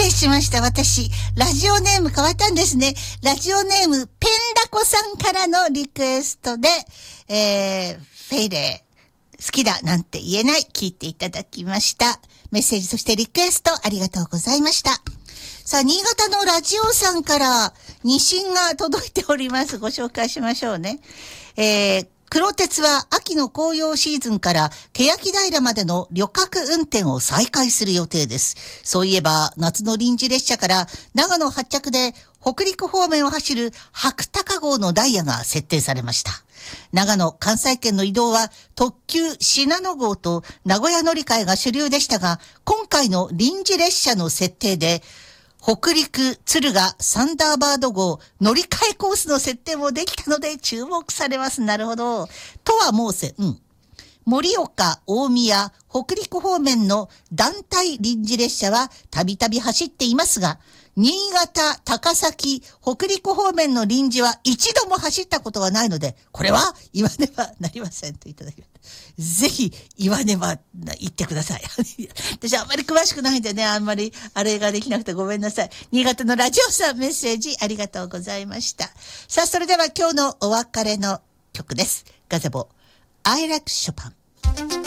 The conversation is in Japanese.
礼しました。私、ラジオネーム変わったんですね。ラジオネーム、ペンラコさんからのリクエストで、フェイレー、好きだなんて言えない、聞いていただきました。メッセージ、そしてリクエスト、ありがとうございました。さあ、新潟のラジオさんから、日信が届いております。ご紹介しましょうね。黒鉄は秋の紅葉シーズンから欅平までの旅客運転を再開する予定です。そういえば夏の臨時列車から長野発着で北陸方面を走る白鷹号のダイヤが設定されました。長野関西圏の移動は特急信濃号と名古屋乗り換えが主流でしたが、今回の臨時列車の設定で北陸敦賀サンダーバード号乗り換えコースの設定もできたので注目されます。なるほど。とは申せ、盛岡、大宮、北陸方面の団体臨時列車はたびたび走っていますが、新潟、高崎、北陸方面の臨時は一度も走ったことがないので、これは言わねばなりませんといただきました。ぜひ言わねば言ってください。私あんまり詳しくないんでね、あんまりあれができなくてごめんなさい。新潟のラジオさん、メッセージありがとうございました。さあ、それでは今日のお別れの曲です。ガゼボ、I like Chopin。